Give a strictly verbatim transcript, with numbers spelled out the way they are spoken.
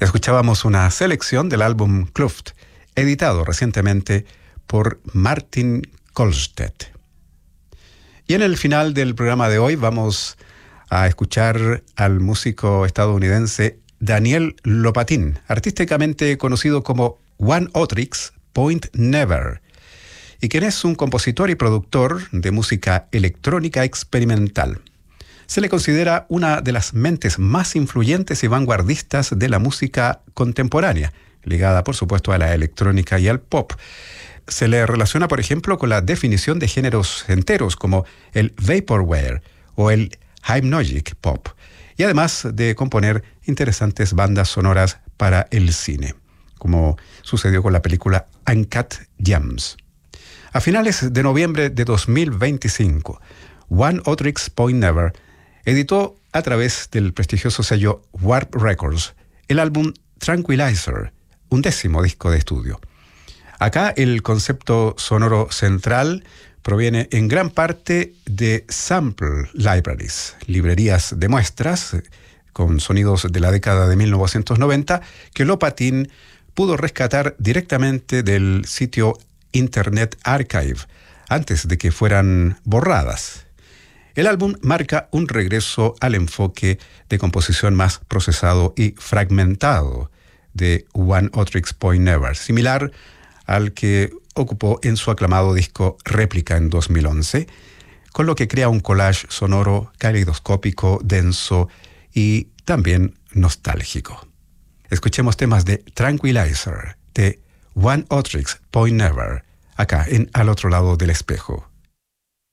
Escuchábamos una selección del álbum Kluft, editado recientemente por Martin Kolstedt. Y en el final del programa de hoy vamos a escuchar al músico estadounidense Daniel Lopatin, artísticamente conocido como One Otrix Point Never, y quien es un compositor y productor de música electrónica experimental. Se le considera una de las mentes más influyentes y vanguardistas de la música contemporánea, ligada por supuesto a la electrónica y al pop. Se le relaciona, por ejemplo, con la definición de géneros enteros como el vaporware o el hypnagogic pop, y además de componer interesantes bandas sonoras para el cine, como sucedió con la película Uncut Gems. A finales de noviembre de dos mil veinticinco, One Otrix Point Never editó a través del prestigioso sello Warp Records el álbum Tranquilizer, un décimo disco de estudio. Acá el concepto sonoro central proviene en gran parte de sample libraries, librerías de muestras con sonidos de la década de mil novecientos noventa que Lopatin pudo rescatar directamente del sitio Internet Archive antes de que fueran borradas. El álbum marca un regreso al enfoque de composición más procesado y fragmentado de One Otrix Point Never, similar al que ocupó en su aclamado disco Réplica en dos mil once, con lo que crea un collage sonoro caleidoscópico, denso y también nostálgico. Escuchemos temas de Tranquilizer, de One Otrix Point Never, acá en Al Otro Lado del Espejo.